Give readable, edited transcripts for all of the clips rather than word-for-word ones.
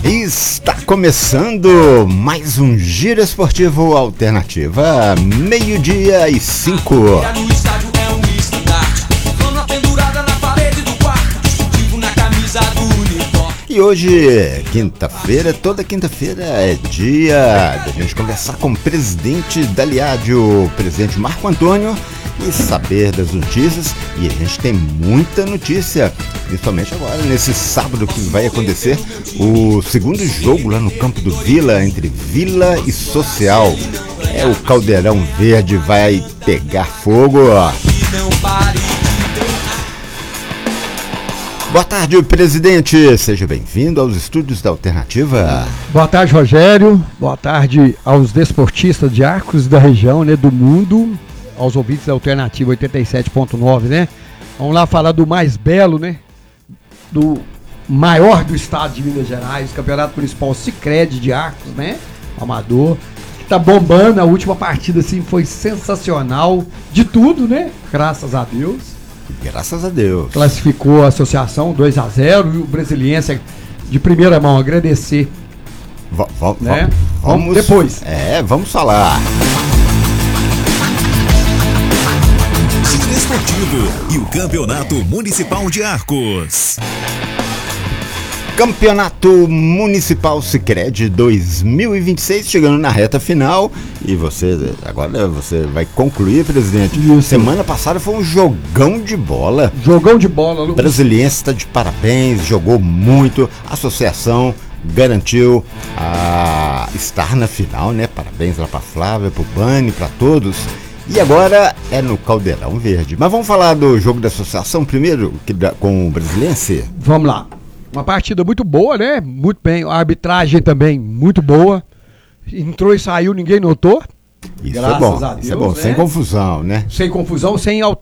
Está começando mais um Giro Esportivo Alternativa, 12:05. No estádio é um estandarte, lona pendurada na parede do quarto, distintivo na camisa do uniforme. E hoje, quinta-feira, toda quinta-feira é dia da gente conversar com o presidente da Liad, o presidente Marco Antônio, e saber das notícias. E a gente tem muita notícia, principalmente agora, nesse sábado que vai acontecer o segundo jogo lá no campo do Vila, entre Vila e Social. O Caldeirão Verde vai pegar fogo, ó. Boa tarde, presidente. Seja bem-vindo aos estúdios da Alternativa. Boa tarde, Rogério. Boa tarde aos desportistas de Arcos da região, né, do mundo, aos ouvintes da Alternativa 87.9, né? Vamos lá falar do mais belo, né? Do maior do estado de Minas Gerais, Campeonato Municipal Sicredi de Arcos, né? Amador. Que tá bombando. A última partida, assim, foi sensacional. De tudo, né? Graças a Deus. Graças a Deus. Classificou a associação 2-0 e o Brasiliense, de primeira mão, agradecer. Né? Vamos depois. Vamos falar. Giro Esportivo e o Campeonato Municipal de Arcos. Campeonato Municipal Sicredi 2026, chegando na reta final. E agora você vai concluir, presidente. Isso. Semana passada foi um jogão de bola. Jogão de bola. O Brasiliense está de parabéns, jogou muito. A associação garantiu estar na final, né? Parabéns lá para Flávia, para o Bani, para todos. E agora é no Caldeirão Verde. Mas vamos falar do jogo da associação primeiro, com o Brasiliense? Vamos lá. Uma partida muito boa, né? Muito bem. A arbitragem também muito boa. Entrou e saiu, ninguém notou. Isso Graças é bom. a Deus, Isso é bom, né? sem confusão, né? Sem confusão,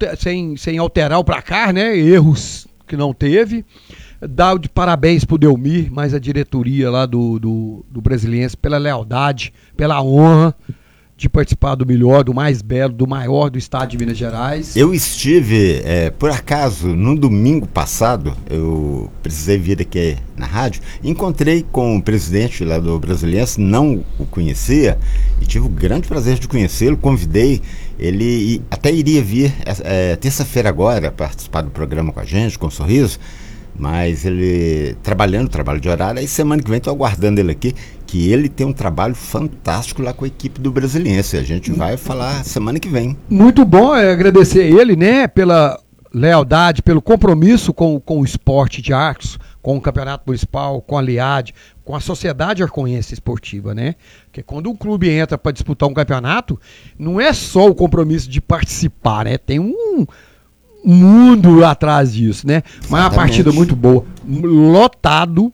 sem alterar o placar, né? Erros que não teve. Dá de parabéns pro Delmir, mais a diretoria lá do Brasiliense, pela lealdade, pela honra de participar do melhor, do mais belo, do maior do estado de Minas Gerais. Eu estive, por acaso, no domingo passado, eu precisei vir aqui na rádio, encontrei com o presidente lá do Brasiliense, não o conhecia, e tive o grande prazer de conhecê-lo, convidei ele, até iria vir terça-feira agora, participar do programa com a gente, com um Sorriso, mas ele trabalho de horário, aí semana que vem estou aguardando ele aqui, que ele tem um trabalho fantástico lá com a equipe do Brasiliense. A gente vai falar semana que vem. Muito bom agradecer ele, né, pela lealdade, pelo compromisso com o esporte de Arcos, com o Campeonato Municipal, com a Liad, com a Sociedade Arcoense Esportiva, né? Porque quando um clube entra para disputar um campeonato, não é só o compromisso de participar, né? Tem um mundo atrás disso, né? Mas é uma partida muito boa. Lotado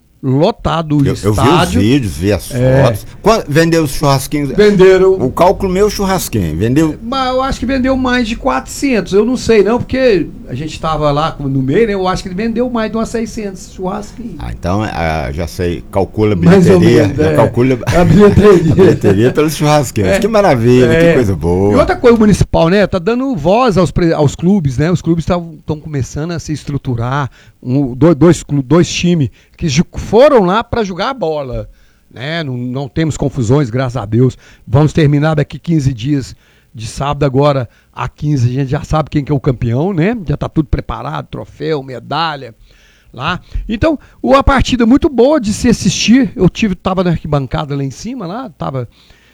o estádio. Eu vi os vídeos, vi as fotos. Vendeu os churrasquinhos? Venderam. O cálculo meu, churrasquinho. Vendeu? Mas eu acho que vendeu mais de 400. Eu não sei não, porque a gente estava lá no meio, né? Eu acho que ele vendeu mais de umas 600 churrasquinhos. Então, já sei, calcula a Mais ou bilheteria. menos, Calcula a bilheteria. a bilheteria pelos churrasquinhos. Que maravilha, que coisa boa. E outra coisa, o municipal, né? Tá dando voz aos clubes, né? Os clubes estão começando a se estruturar. Dois times que foram lá para jogar a bola, né? Não temos confusões, graças a Deus. Vamos terminar daqui 15 dias, de sábado agora a 15, a gente já sabe quem que é o campeão, né? Já tá tudo preparado, troféu, medalha lá. Então, uma partida muito boa de se assistir. Eu tava na arquibancada lá em cima, tava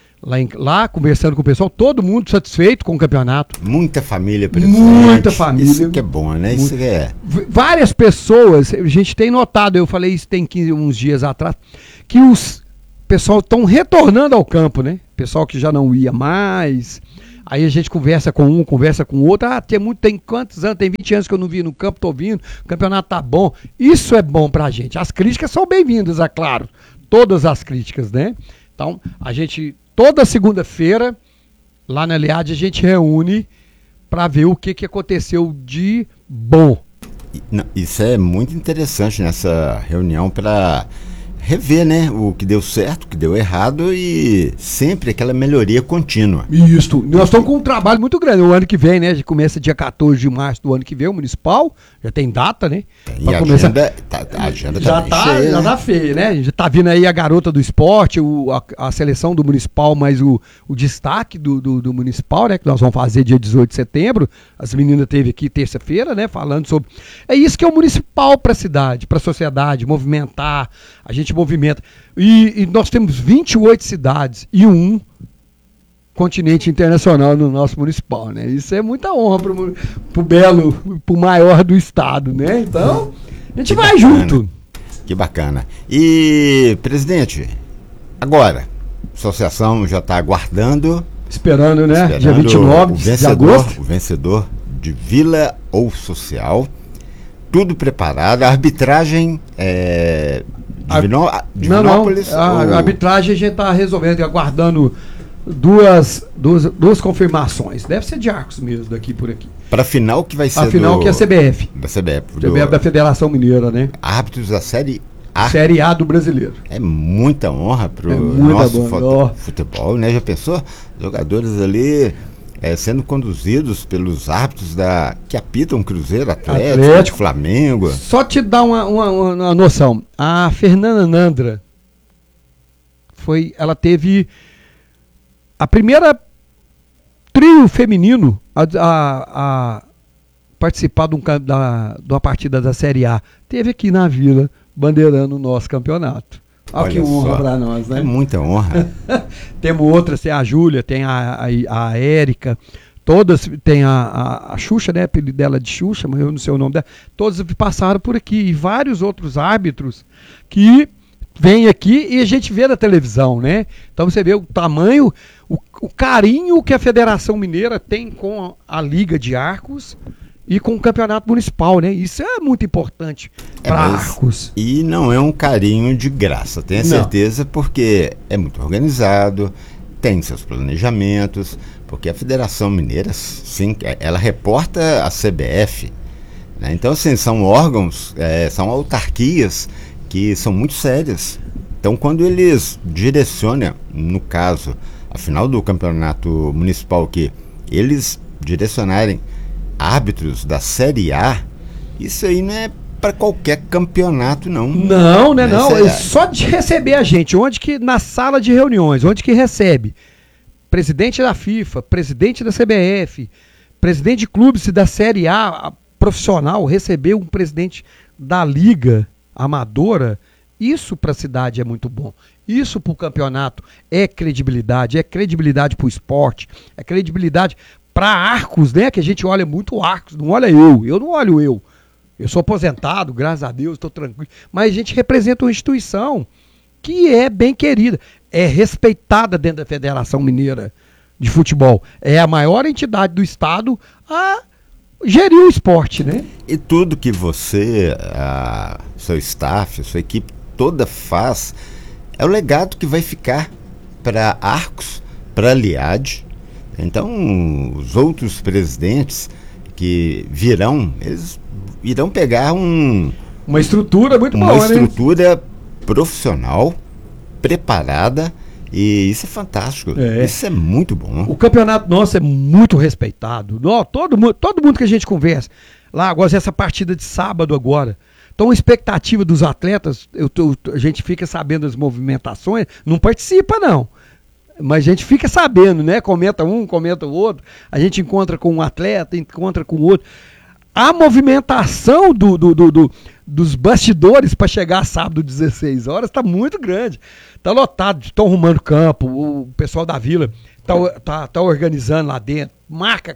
lá conversando com o pessoal, todo mundo satisfeito com o campeonato. Muita família presente. Muita família. Isso que é bom, né? Isso que é. Várias pessoas, a gente tem notado, eu falei isso tem uns dias atrás, que os pessoal estão retornando ao campo, né? Pessoal que já não ia mais. Aí a gente conversa com um, conversa com o outro. Tem quantos anos? Tem 20 anos que eu não vi no campo, tô vindo. O campeonato tá bom. Isso é bom pra gente. As críticas são bem-vindas, é claro. Todas as críticas, né? Então, a gente, toda segunda-feira, lá na Liad, a gente reúne para ver o que aconteceu de bom. Isso é muito interessante nessa reunião para rever, né, o que deu certo, o que deu errado e sempre aquela melhoria contínua. Isso. Nós estamos com um trabalho muito grande. O ano que vem, né? Começa dia 14 de março do ano que vem, o municipal. Já tem data, né? E a agenda, a agenda já bem tá cheia, já né? tá feia, né? Já tá vindo aí a garota do esporte, a seleção do municipal, mas o destaque do municipal, né? Que nós vamos fazer dia 18 de setembro. As meninas teve aqui terça-feira, né? Falando sobre... É isso que é o municipal para a cidade, para a sociedade, movimentar. A gente movimenta. E nós temos 28 cidades e um continente internacional no nosso municipal, né? Isso é muita honra pro belo, pro maior do estado, né? Então, a gente vai junto. Que bacana. E, presidente, agora, a associação já está aguardando... Esperando, né? Dia 29 de agosto. O vencedor de Vila ou Social. Tudo preparado. A arbitragem de Vinópolis? A arbitragem a gente está resolvendo, aguardando duas confirmações. Deve ser de Arcos mesmo, daqui por aqui. Para a final que vai ser a final que é a CBF. Da CBF. CBF da Federação Mineira, né? Árbitros da Série A. Série A do brasileiro. É muita honra para o nosso futebol, né? Já pensou? Jogadores ali sendo conduzidos pelos árbitros que apitam Cruzeiro, Atlético, Flamengo. Só te dar uma noção. A Fernanda Nandra ela teve a primeira trio feminino a participar de uma partida da Série A. Teve aqui na Vila, bandeirando o nosso campeonato. Olha que honra para nós, né? É muita honra. Temos outras, tem a Júlia, tem a Érica, todas, tem a Xuxa, né? Apelido dela de Xuxa, mas eu não sei o nome dela. Todas passaram por aqui. E vários outros árbitros que vêm aqui e a gente vê na televisão, né? Então você vê o tamanho, o carinho que a Federação Mineira tem com a Liga de Arcos e com o campeonato municipal, né? Isso é muito importante para Arcos. E não é um carinho de graça, tenha certeza, porque é muito organizado, tem seus planejamentos, porque a Federação Mineira, sim, ela reporta a CBF, né? Então, assim, são órgãos, são autarquias que são muito sérias. Então, quando eles direcionam, no caso, a final do campeonato municipal, que eles direcionarem árbitros da Série A, isso aí não é para qualquer campeonato, não. Não, né? Não. É só de receber a gente, na sala de reuniões, onde que recebe presidente da FIFA, presidente da CBF, presidente de clubes da Série A profissional, receber um presidente da Liga Amadora, isso para a cidade é muito bom. Isso para o campeonato é credibilidade para o esporte, é credibilidade para Arcos, né? Que a gente olha muito Arcos, não olha eu não olho eu. Eu sou aposentado, graças a Deus, estou tranquilo. Mas a gente representa uma instituição que é bem querida, é respeitada dentro da Federação Mineira de Futebol. É a maior entidade do estado a gerir o esporte, né? E tudo que você, seu staff, sua equipe toda faz, é o legado que vai ficar para Arcos, para a Liade. Então, os outros presidentes que virão, eles irão pegar uma estrutura muito boa, uma estrutura profissional, preparada, e isso é fantástico. Isso é muito bom. O campeonato nosso é muito respeitado. Todo mundo que a gente conversa lá, agora essa partida de sábado agora. Então a expectativa dos atletas, a gente fica sabendo das movimentações, não participa não. Mas a gente fica sabendo, né? Comenta um, comenta o outro. A gente encontra com um atleta, encontra com o outro. A movimentação dos bastidores para chegar sábado 16 horas está muito grande. Está lotado, estão arrumando campo, o pessoal da vila tá organizando lá dentro, marca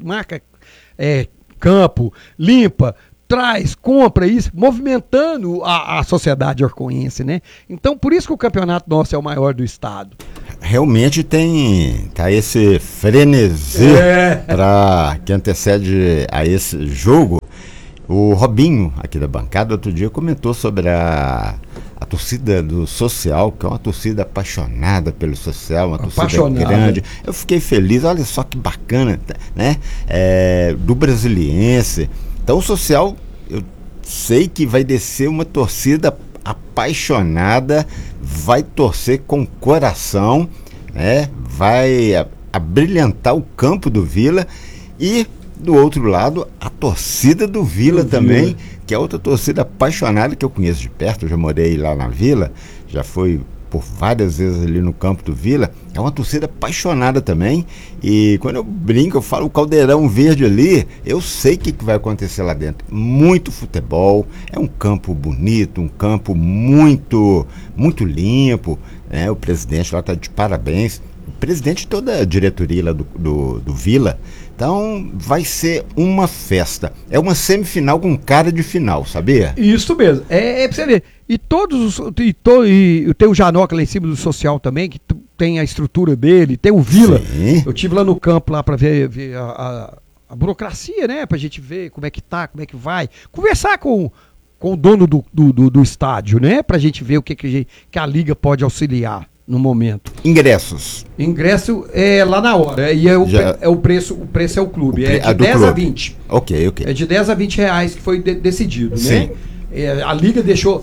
campo, limpa, traz, compra isso, movimentando a sociedade orcoense, né? Então, por isso que o campeonato nosso é o maior do estado. Realmente tá esse frenesi que antecede a esse jogo. O Robinho, aqui da bancada, outro dia comentou sobre a torcida do social, que é uma torcida apaixonada pelo social, uma torcida grande. Eu fiquei feliz, olha só que bacana, né? Do Brasiliense. Então o social, eu sei que vai descer uma torcida apaixonada, vai torcer com o coração, né? Vai abrilhantar o campo do Vila. E do outro lado, a torcida do Vila também, que é outra torcida apaixonada que eu conheço de perto. Eu já morei lá na Vila, já fui por várias vezes ali no campo do Vila. É uma torcida apaixonada também. E quando eu brinco, eu falo o caldeirão verde ali, eu sei o que vai acontecer lá dentro. Muito futebol, é um campo bonito, um campo muito limpo, né? O presidente lá está de parabéns. O presidente de toda a diretoria lá do Vila. Então vai ser uma festa. É uma semifinal com cara de final, sabia? Isso mesmo. É pra você ver. E todos os. E tem o Janoca lá em cima do social também, que tem a estrutura dele, tem o Vila. Sim. Eu tive lá no campo lá pra ver a burocracia, né? Pra gente ver como é que tá, como é que vai. Conversar com o dono do estádio, né? Pra gente ver o que a Liga pode auxiliar no momento. Ingressos. Ingresso é lá na hora. E o preço é o clube. É de 10 a 20. Ok. É de 10 a 20 reais que foi decidido, Sim. né? A Liga deixou.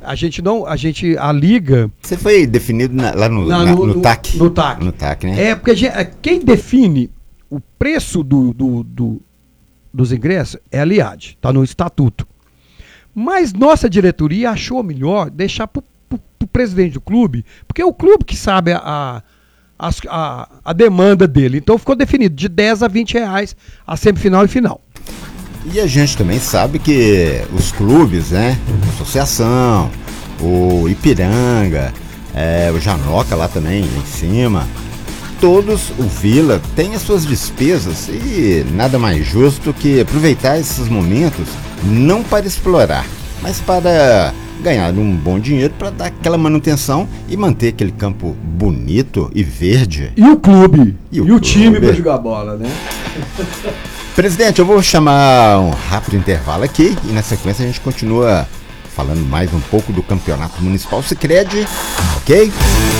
A Liga. Você foi definido lá no TAC? No TAC. No TAC, né? É, porque quem define o preço dos ingressos é a Liad, tá no estatuto. Mas nossa diretoria achou melhor deixar pro presidente do clube, porque é o clube que sabe a demanda dele. Então ficou definido de 10 a 20 reais a semifinal e final. E a gente também sabe que os clubes, né? A associação, o Ipiranga, o Janoca lá também, lá em cima, todos, o Vila, tem as suas despesas e nada mais justo que aproveitar esses momentos não para explorar, mas para ganhar um bom dinheiro para dar aquela manutenção e manter aquele campo bonito e verde. E o clube. E o time para jogar bola, né? Presidente, eu vou chamar um rápido intervalo aqui e na sequência a gente continua falando mais um pouco do Campeonato Municipal Sicredi, ok?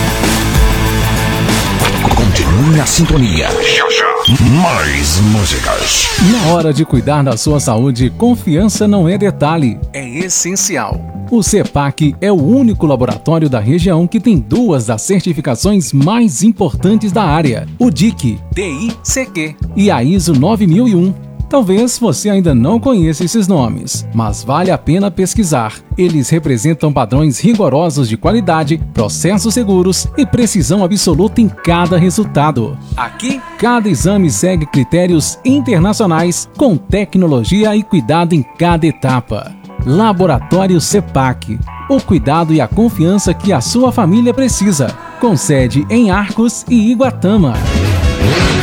Continue na sintonia. Mais músicas. Na hora de cuidar da sua saúde, confiança não é detalhe, é essencial. O CEPAC é o único laboratório da região que tem duas das certificações mais importantes da área, o DIC, DICQ e a ISO 9001. Talvez você ainda não conheça esses nomes, mas vale a pena pesquisar. Eles representam padrões rigorosos de qualidade, processos seguros e precisão absoluta em cada resultado. Aqui, cada exame segue critérios internacionais com tecnologia e cuidado em cada etapa. Laboratório CEPAC, o cuidado e a confiança que a sua família precisa, com sede em Arcos e Iguatama.